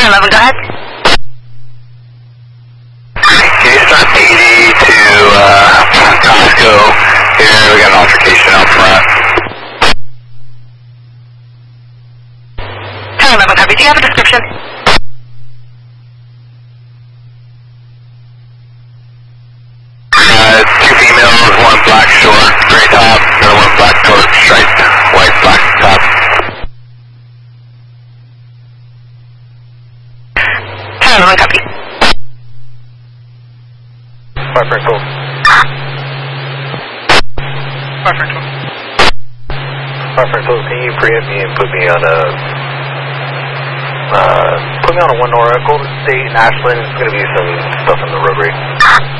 1011, go ahead. Start 80 to Costco. Here we got an altercation out front. 1011, copy. Do you have a description? Two females, one black short, gray top, another one black short, striped, white, black top. 1011, copy. Preferential. Preferential. Preferential, can you preempt me and put me on a one Nora, Golden State, Ashland? There's going to be some stuff in the road rate.